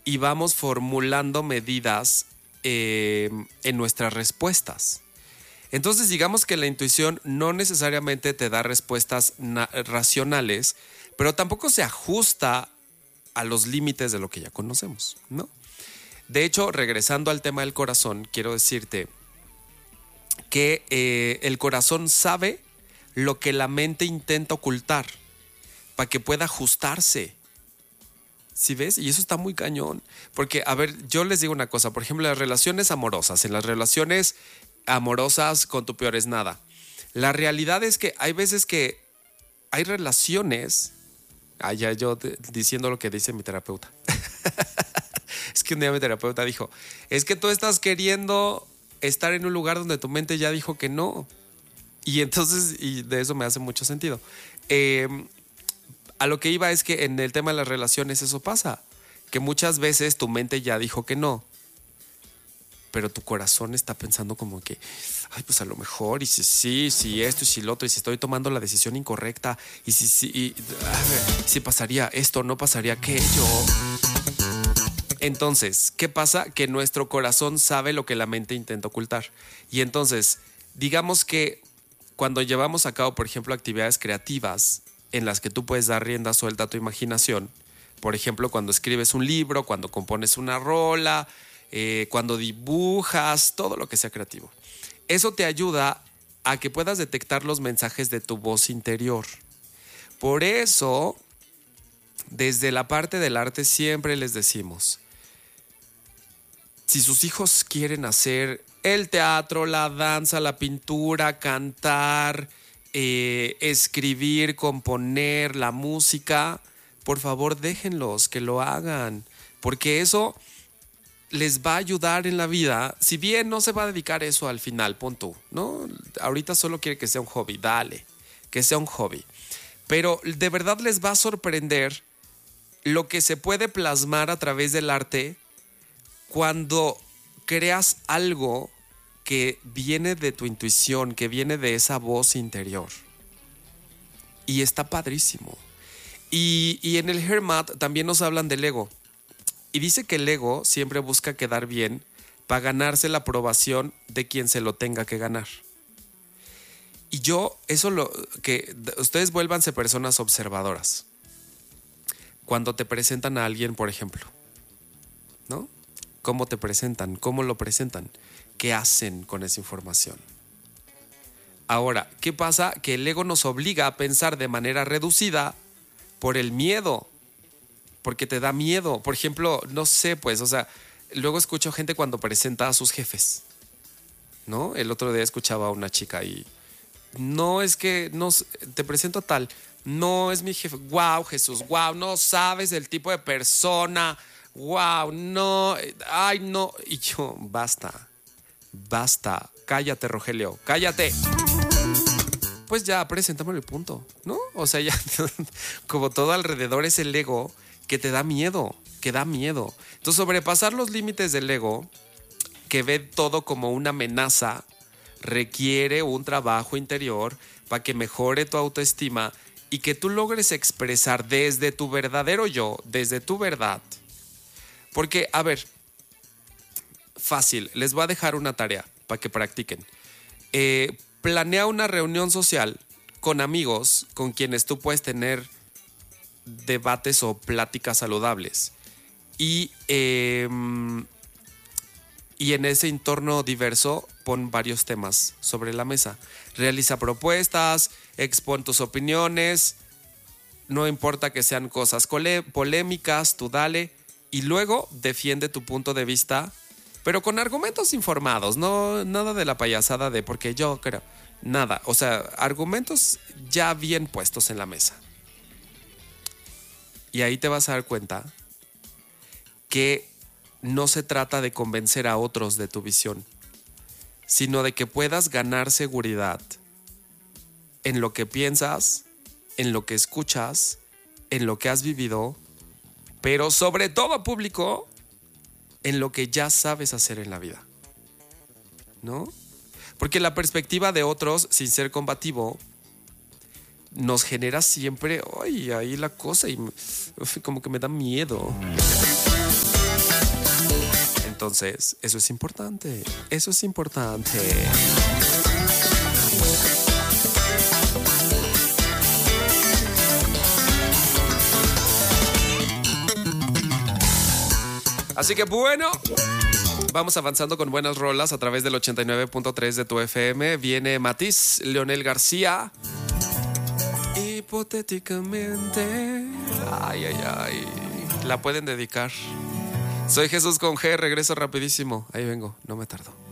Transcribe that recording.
y vamos formulando medidas en nuestras respuestas. Entonces, digamos que la intuición no necesariamente te da respuestas racionales, pero tampoco se ajusta a los límites de lo que ya conocemos, ¿no? De hecho, regresando al tema del corazón, quiero decirte que el corazón sabe lo que la mente intenta ocultar para que pueda ajustarse. ¿Sí ves? Y eso está muy cañón. Porque, a ver, yo les digo una cosa. Por ejemplo, las relaciones amorosas. En las relaciones amorosas con tu peor es nada. La realidad es que hay veces que hay relaciones... ya yo diciendo lo que dice mi terapeuta. Es que un día mi terapeuta dijo, es que tú estás queriendo estar en un lugar donde tu mente ya dijo que no. Y entonces, y de eso me hace mucho sentido. A lo que iba es que en el tema de las relaciones eso pasa. Que muchas veces tu mente ya dijo que no. Pero tu corazón está pensando como que, ay, pues a lo mejor, y si esto, y si lo otro, y si estoy tomando la decisión incorrecta, y si pasaría esto, no pasaría aquello. Entonces, ¿qué pasa? Que nuestro corazón sabe lo que la mente intenta ocultar. Y entonces, digamos que cuando llevamos a cabo, por ejemplo, actividades creativas en las que tú puedes dar rienda suelta a tu imaginación, por ejemplo, cuando escribes un libro, cuando compones una rola, cuando dibujas, todo lo que sea creativo. Eso te ayuda a que puedas detectar los mensajes de tu voz interior. Por eso, desde la parte del arte siempre les decimos, si sus hijos quieren hacer el teatro, la danza, la pintura, cantar, escribir, componer, la música, por favor déjenlos que lo hagan, porque eso les va a ayudar en la vida. Si bien no se va a dedicar eso al final, pon tú, ¿no? Ahorita solo quiere que sea un hobby, dale, que sea un hobby. Pero de verdad les va a sorprender lo que se puede plasmar a través del arte cuando creas algo que viene de tu intuición, que viene de esa voz interior. Y está padrísimo. Y en el HERMAT también nos hablan del ego. Y dice que el ego siempre busca quedar bien para ganarse la aprobación de quien se lo tenga que ganar. Y que ustedes vuélvanse personas observadoras. Cuando te presentan a alguien, por ejemplo, ¿no? ¿Cómo te presentan? ¿Cómo lo presentan? ¿Qué hacen con esa información? Ahora, ¿qué pasa? Que el ego nos obliga a pensar de manera reducida por el miedo. Porque te da miedo. Por ejemplo, no sé, pues, o sea, luego escucho gente cuando presenta a sus jefes, ¿no? El otro día escuchaba a una chica y no es que no, te presento a tal, no es mi jefe. Wow, Jesús, wow, no sabes el tipo de persona. Wow, no, ay, no. Y yo, basta, cállate, Rogelio, cállate. Pues ya, preséntame el punto, ¿no? O sea, ya, como todo alrededor es el ego que te da miedo, Entonces, sobrepasar los límites del ego, que ve todo como una amenaza, requiere un trabajo interior para que mejore tu autoestima y que tú logres expresar desde tu verdadero yo, desde tu verdad. Porque, a ver, fácil, les voy a dejar una tarea para que practiquen. Planea una reunión social con amigos con quienes tú puedes tener debates o pláticas saludables. Y en ese entorno diverso pon varios temas sobre la mesa. Realiza propuestas, expon tus opiniones, no importa que sean cosas polémicas, tú dale. Y luego defiende tu punto de vista, pero con argumentos informados, no nada de la payasada de porque yo creo, nada. O sea, argumentos ya bien puestos en la mesa. Y ahí te vas a dar cuenta que no se trata de convencer a otros de tu visión, sino de que puedas ganar seguridad en lo que piensas, en lo que escuchas, en lo que has vivido, pero sobre todo, público, en lo que ya sabes hacer en la vida, ¿no? Porque la perspectiva de otros, sin ser combativo, nos genera siempre, ay, ahí la cosa, y como que me da miedo. Entonces, eso es importante. Eso es importante. Así que bueno, vamos avanzando con buenas rolas a través del 89.3 de tu FM. Viene Matiz, Leonel García. Hipotéticamente. Ay, ay, ay. La pueden dedicar. Soy Jesús con G, regreso rapidísimo. Ahí vengo, no me tardo.